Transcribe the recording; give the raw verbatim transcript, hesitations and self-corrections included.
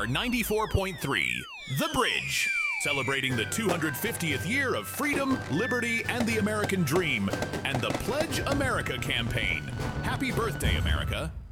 ninety-four point three, The Bridge, celebrating the two hundred fiftieth year of freedom, liberty, and the American dream, and the Pledge America campaign. Happy birthday, America.